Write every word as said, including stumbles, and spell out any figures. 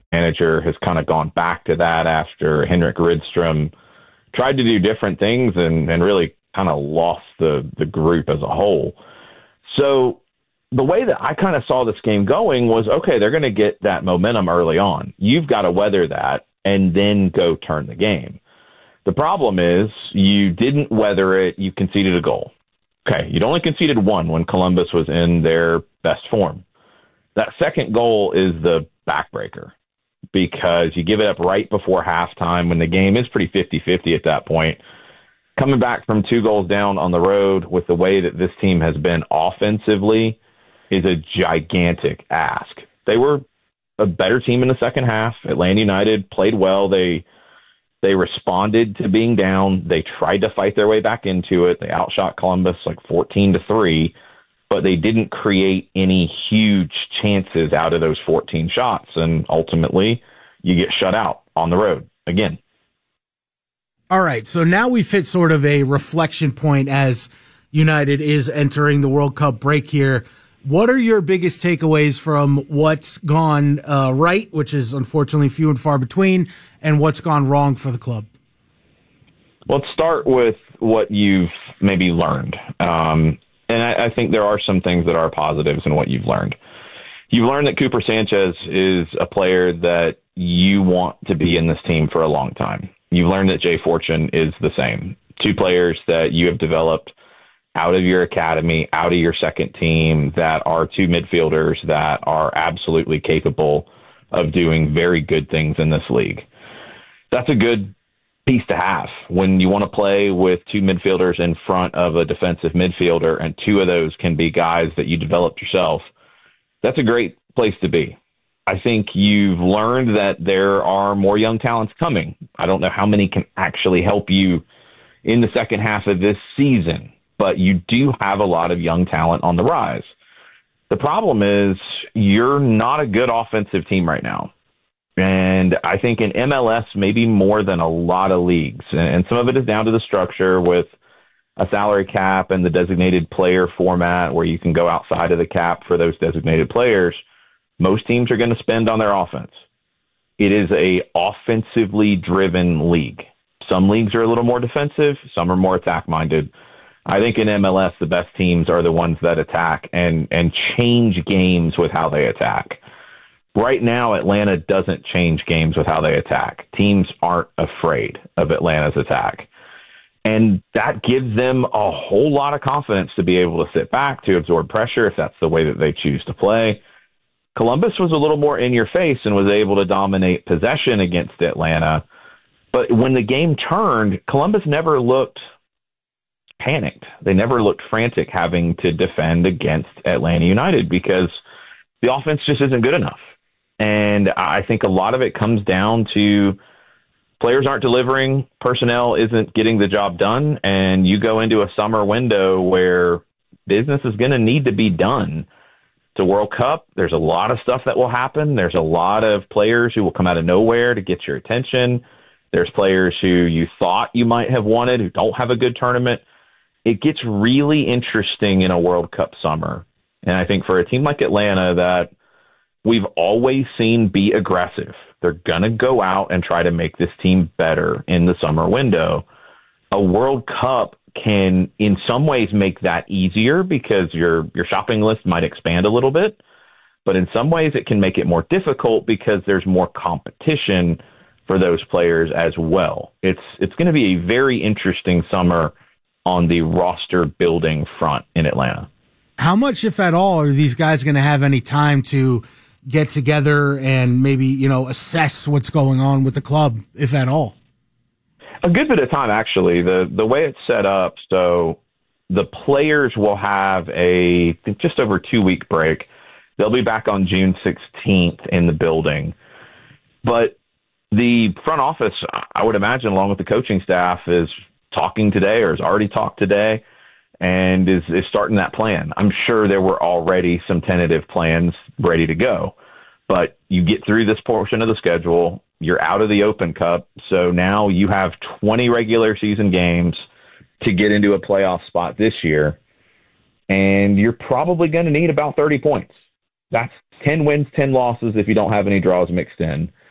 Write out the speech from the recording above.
manager has kind of gone back to that after Henrik Rydstrom tried to do different things and, and really kind of lost the, the group as a whole. So the way that I kind of saw this game going was, okay, they're going to get that momentum early on. You've got to weather that and then go turn the game. The problem is you didn't weather it. You conceded a goal. Okay, you'd only conceded one when Columbus was in their best form. That second goal is the backbreaker because you give it up right before halftime when the game is pretty fifty-fifty at that point. Coming back from two goals down on the road with the way that this team has been offensively is a gigantic ask. They were a better team in the second half. Atlanta United played well. They They responded to being down. They tried to fight their way back into it. They outshot Columbus like fourteen to three, but they didn't create any huge chances out of those fourteen shots. And ultimately, you get shut out on the road again. All right. So now we've hit sort of a reflection point as United is entering the World Cup break here. What are your biggest takeaways from what's gone uh, right, which is unfortunately few and far between, and what's gone wrong for the club? Let's start with what you've maybe learned. Um, and I, I think there are some things that are positives in what you've learned. You've learned that Cooper Sanchez is a player that you want to be in this team for a long time. You've learned that Jay Fortune is the same. Two players that you have developed out of your academy, out of your second team, that are two midfielders that are absolutely capable of doing very good things in this league. That's a good piece to have when you want to play with two midfielders in front of a defensive midfielder, and two of those can be guys that you developed yourself. That's a great place to be. I think you've learned that there are more young talents coming. I don't know how many can actually help you in the second half of this season, but you do have a lot of young talent on the rise. The problem is you're not a good offensive team right now. And I think in M L S, maybe more than a lot of leagues, and some of it is down to the structure with a salary cap and the designated player format where you can go outside of the cap for those designated players. Most teams are going to spend on their offense. It is a offensively driven league. Some leagues are a little more defensive. Some are more attack-minded. I think in M L S, the best teams are the ones that attack and, and change games with how they attack. Right now, Atlanta doesn't change games with how they attack. Teams aren't afraid of Atlanta's attack. And that gives them a whole lot of confidence to be able to sit back, to absorb pressure if that's the way that they choose to play. Columbus was a little more in your face and was able to dominate possession against Atlanta. But when the game turned, Columbus never looked panicked. They never looked frantic having to defend against Atlanta United because the offense just isn't good enough. And I think a lot of it comes down to players aren't delivering, personnel isn't getting the job done, and you go into a summer window where business is going to need to be done. It's a World Cup. There's a lot of stuff that will happen. There's a lot of players who will come out of nowhere to get your attention. There's players who you thought you might have wanted who don't have a good tournament. It gets really interesting in a World Cup summer. And I think for a team like Atlanta that we've always seen be aggressive, they're going to go out and try to make this team better in the summer window. A World Cup can, in some ways, make that easier because your your shopping list might expand a little bit. But in some ways, it can make it more difficult because there's more competition for those players as well. It's it's going to be a very interesting summer on the roster building front in Atlanta. How much, if at all, are these guys going to have any time to get together and maybe, you know, assess what's going on with the club, if at all? A good bit of time, actually. The the way it's set up, so the players will have a I think just over two-week break. They'll be back on June sixteenth in the building. But the front office, I would imagine, along with the coaching staff, is talking today or has already talked today and is, is starting that plan. I'm sure there were already some tentative plans ready to go. But you get through this portion of the schedule, you're out of the Open Cup, so now you have twenty regular season games to get into a playoff spot this year, and you're probably going to need about thirty points. That's ten wins, ten losses if you don't have any draws mixed in.